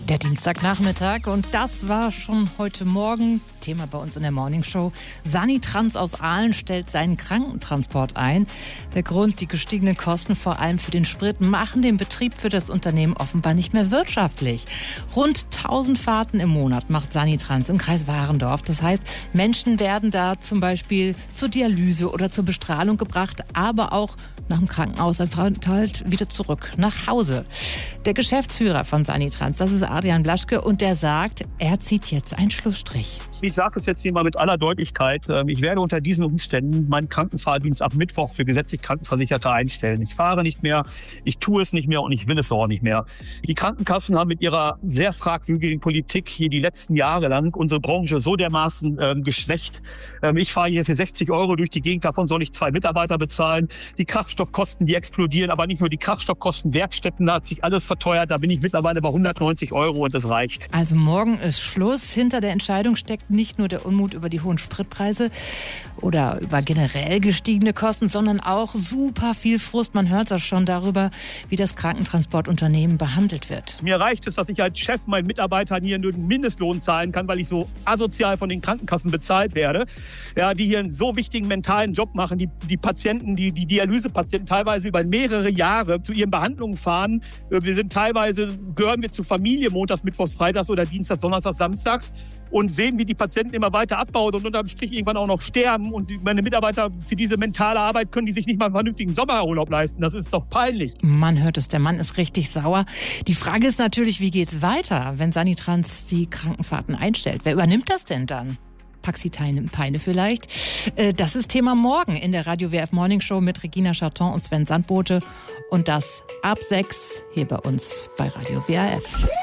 Der Dienstagnachmittag und das war schon heute Morgen Thema bei uns in der Morningshow. Sanitrans aus Aalen stellt seinen Krankentransport ein. Der Grund, die gestiegenen Kosten vor allem für den Sprit machen den Betrieb für das Unternehmen offenbar nicht mehr wirtschaftlich. Rund 1000 Fahrten im Monat macht Sanitrans im Kreis Warendorf. Das heißt, Menschen werden da zum Beispiel zur Dialyse oder zur Bestrahlung gebracht, aber auch nach dem Krankenhausaufenthalt wieder zurück nach Hause. Der Geschäftsführer von Sanitrans, das ist Adrian Blaschke, und der sagt, er zieht jetzt einen Schlussstrich. Ich sage es jetzt hier mal mit aller Deutlichkeit. Ich werde unter diesen Umständen meinen Krankenfahrdienst ab Mittwoch für gesetzlich Krankenversicherte einstellen. Ich fahre nicht mehr, ich tue es nicht mehr und ich will es auch nicht mehr. Die Krankenkassen haben mit ihrer sehr fragwürdigen Politik hier die letzten Jahre lang unsere Branche so dermaßen geschwächt. Ich fahre hier für 60 € durch die Gegend, davon soll ich 2 Mitarbeiter bezahlen. Die Kraftstoffkosten, die explodieren, aber nicht nur die Kraftstoffkosten, Werkstätten, da hat sich alles verteuert. Da bin ich mittlerweile bei 190 € und das reicht. Also morgen ist Schluss. Hinter der Entscheidung steckt nicht nur der Unmut über die hohen Spritpreise oder über generell gestiegene Kosten, sondern auch super viel Frust. Man hört das schon darüber, wie das Krankentransportunternehmen behandelt wird. Mir reicht es, dass ich als Chef meinen Mitarbeitern hier nur den Mindestlohn zahlen kann, weil ich so asozial von den Krankenkassen bezahlt werde. Ja, die hier einen so wichtigen mentalen Job machen, die Patienten, die Dialysepatienten teilweise über mehrere Jahre zu ihren Behandlungen fahren. Gehören wir zur Familie montags, mittwochs, freitags oder dienstags, donnerstags, samstags und sehen, wie die Patienten immer weiter abbauen und unterm Strich irgendwann auch noch sterben. Und meine Mitarbeiter, für diese mentale Arbeit können die sich nicht mal einen vernünftigen Sommerurlaub leisten. Das ist doch peinlich. Man hört es, der Mann ist richtig sauer. Die Frage ist natürlich, wie geht's weiter, wenn Sanitrans die Krankenfahrten einstellt? Wer übernimmt das denn dann? Taxi-Peine vielleicht. Das ist Thema morgen in der Radio WRF Morning Show mit Regina Charton und Sven Sandbote. Und das ab 6 hier bei uns bei Radio WRF.